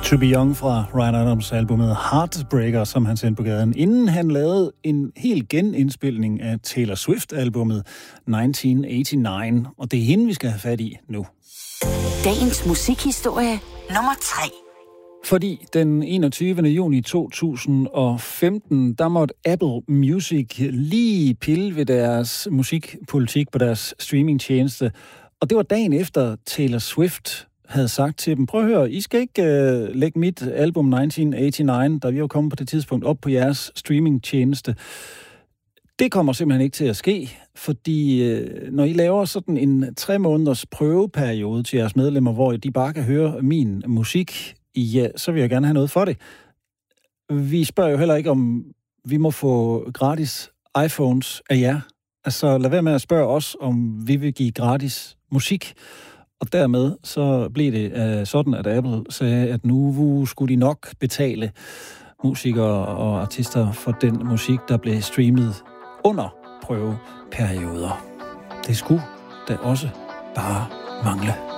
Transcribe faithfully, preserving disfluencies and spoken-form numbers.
To Be Young fra Ryan Adams albumet Heartbreaker, som han sendte på gaden, inden han lavede en helt genindspilning af Taylor Swift-albumet nitten otteogtres. Og det er hende, vi skal have fat i nu. Dagens musikhistorie nummer tre. Fordi den enogtyvende juni to tusind og femten, der måtte Apple Music lige pille ved deres musikpolitik på deres streamingtjeneste. Og det var dagen efter Taylor Swift havde sagt til dem, prøv at høre, I skal ikke uh, lægge mit album nitten otteogtres, der vi var kommet på det tidspunkt, op på jeres streamingtjeneste. Det kommer simpelthen ikke til at ske, fordi uh, når I laver sådan en tre måneders prøveperiode til jeres medlemmer, hvor de bare kan høre min musik, ja, så vil jeg gerne have noget for det. Vi spørger jo heller ikke, om vi må få gratis iPhones af jer. Altså, lad være med at spørge os, om vi vil give gratis musik. Og dermed så blev det uh, sådan, at Apple sagde, at nu skulle de nok betale musikere og artister for den musik, der blev streamet under prøveperioder. Det skulle da også bare mangle.